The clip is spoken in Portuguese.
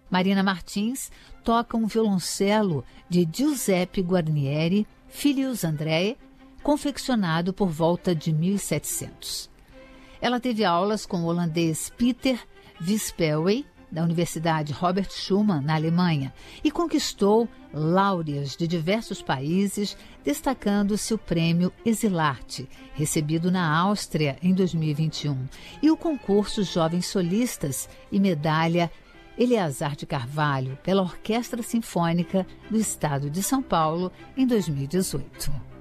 Marina Martins toca um violoncelo de Giuseppe Guarnieri, Filius André, confeccionado por volta de 1700. Ela teve aulas com o holandês Peter Wispelwey, da Universidade Robert Schumann, na Alemanha, e conquistou láureas de diversos países, destacando-se o prêmio Exilarte, recebido na Áustria em 2021, e o concurso Jovens Solistas e medalha Eleazar de Carvalho, pela Orquestra Sinfônica do Estado de São Paulo, em 2018.